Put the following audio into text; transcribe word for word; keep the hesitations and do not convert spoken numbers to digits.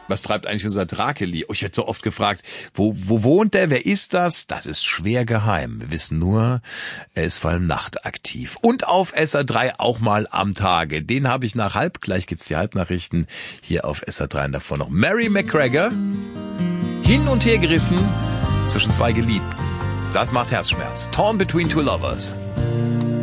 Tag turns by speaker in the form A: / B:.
A: Was treibt eigentlich unser Drakeli? Oh, ich werde so oft gefragt, wo, wo wohnt der? Wer ist das? Das ist schwer geheim. Wir wissen nur, er ist vor allem nachtaktiv. Und auf S R drei auch mal am Tage. Den habe ich nach halb. Gleich gibt's die Halbnachrichten hier auf S R drei und davor noch Mary McGregor. Hin und her gerissen zwischen zwei Geliebten. Das macht Herzschmerz. Torn between two lovers.